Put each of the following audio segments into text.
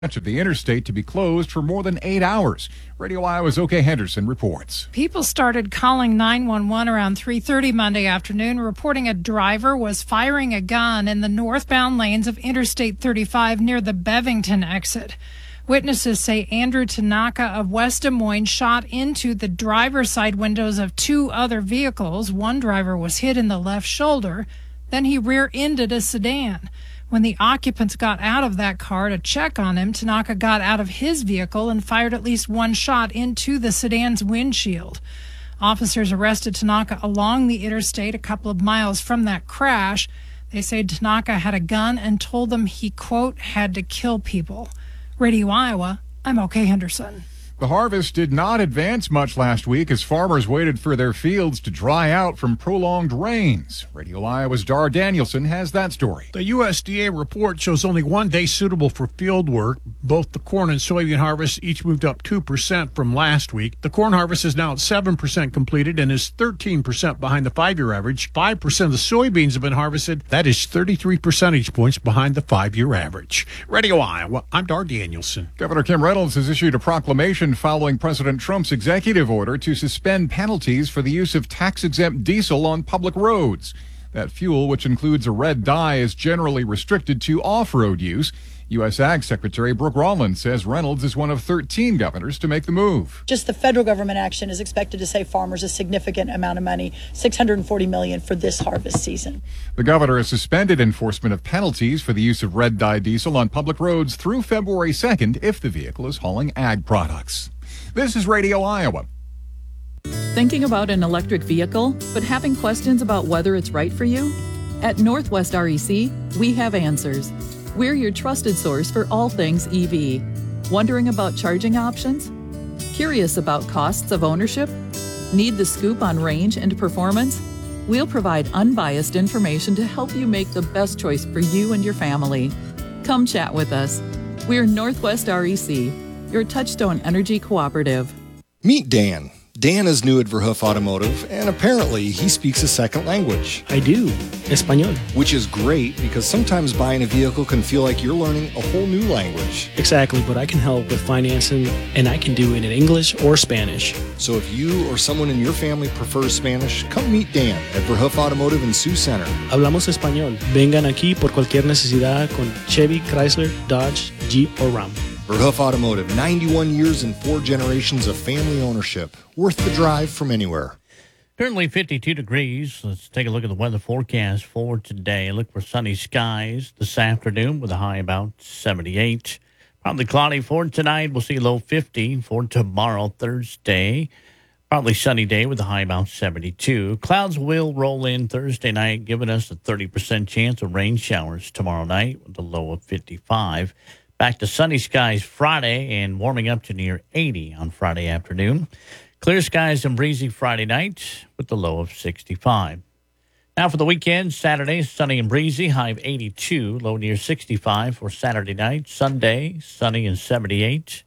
Much of the interstate to be closed for more than 8 hours. Radio Iowa's OK Henderson reports. People started calling 911 around 3:30 Monday afternoon, reporting a driver was firing a gun in the northbound lanes of Interstate 35 near the Bevington exit. Witnesses say Andrew Tanaka of West Des Moines shot into the driver's side windows of two other vehicles. One driver was hit in the left shoulder. Then he rear-ended a sedan. When the occupants got out of that car to check on him, Tanaka got out of his vehicle and fired at least one shot into the sedan's windshield. Officers arrested Tanaka along the interstate a couple of miles from that crash. They say Tanaka had a gun and told them he, quote, had to kill people. Radio Iowa, I'm OK Henderson. The harvest did not advance much last week as farmers waited for their fields to dry out from prolonged rains. Radio Iowa's Dar Danielson has that story. The USDA report shows only 1 day suitable for field work. Both the corn and soybean harvest each moved up 2% from last week. The corn harvest is now at 7% completed and is 13% behind the 5-year average. 5% of the soybeans have been harvested. That is 33 percentage points behind the 5-year average. Radio Iowa, I'm Dar Danielson. Governor Kim Reynolds has issued a proclamation following President Trump's executive order to suspend penalties for the use of tax-exempt diesel on public roads. That fuel, which includes a red dye, is generally restricted to off-road use. U.S. Ag Secretary Brooke Rollins says Reynolds is one of 13 governors to make the move. Just the federal government action is expected to save farmers a significant amount of money, $640 million for this harvest season. The governor has suspended enforcement of penalties for the use of red dye diesel on public roads through February 2nd if the vehicle is hauling ag products. This is Radio Iowa. Thinking about an electric vehicle, but having questions about whether it's right for you? At Northwest REC, we have answers. We're your trusted source for all things EV. Wondering about charging options? Curious about costs of ownership? Need the scoop on range and performance? We'll provide unbiased information to help you make the best choice for you and your family. Come chat with us. We're Northwest REC, your Touchstone Energy Cooperative. Meet Dan. Dan is new at Verhoof Automotive, and apparently he speaks a second language. I do, Espanol. Which is great because sometimes buying a vehicle can feel like you're learning a whole new language. Exactly, but I can help with financing, and I can do it in English or Spanish. So if you or someone in your family prefers Spanish, come meet Dan at Verhoof Automotive in Sioux Center. Hablamos español. Vengan aquí por cualquier necesidad con Chevy, Chrysler, Dodge, Jeep, or Ram. Verhoof Automotive, 91 years and 4 generations of family ownership. Worth the drive from anywhere. Currently 52 degrees. Let's take a look at the weather forecast for today. Look for sunny skies this afternoon with a high about 78. Probably cloudy for tonight. We'll see low 50 for tomorrow, Thursday. Probably sunny day with a high about 72. Clouds will roll in Thursday night, giving us a 30% chance of rain showers tomorrow night with a low of 55. Back to sunny skies Friday and warming up to near 80 on Friday afternoon. Clear skies and breezy Friday night with the low of 65. Now for the weekend, Saturday, sunny and breezy, high of 82, low near 65 for Saturday night. Sunday, sunny and 78.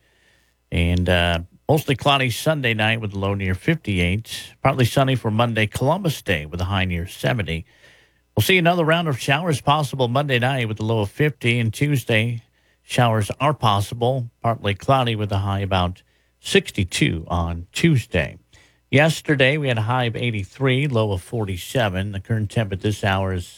And mostly cloudy Sunday night with a low near 58. Partly sunny for Monday, Columbus Day with a high near 70. We'll see another round of showers possible Monday night with a low of 50. And Tuesday, showers are possible, partly cloudy with a high about 62 on Tuesday. Yesterday, we had a high of 83, low of 47. The current temp at this hour is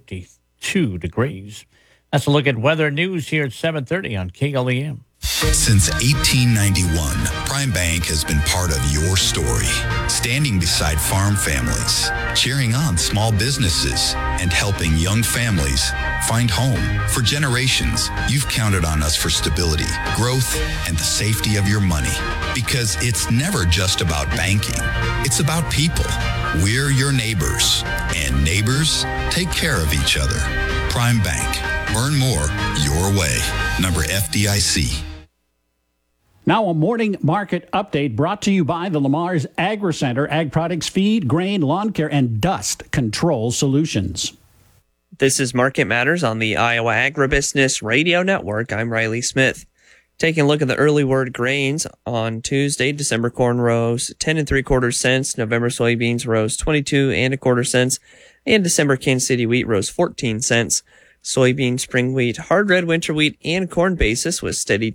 52 degrees. That's a look at weather news here at 7:30 on KLEM. Since 1891, Prime Bank has been part of your story, standing beside farm families, cheering on small businesses, and helping young families find home. For generations, you've counted on us for stability, growth, and the safety of your money. Because it's never just about banking. It's about people. We're your neighbors, and neighbors take care of each other. Prime Bank. Earn more your way. Member FDIC. Now a morning market update brought to you by the Lamar's Agri-Center, Ag Products, Feed, Grain, Lawn Care, and Dust Control Solutions. This is Market Matters on the Iowa Agribusiness Radio Network. I'm Riley Smith. Taking a look at the early word grains on Tuesday, December corn rose 10 3/4 cents. November soybeans rose 22 1/4 cents. And December Kansas City wheat rose 14 cents. Soybean, spring wheat, hard red winter wheat, and corn basis was steady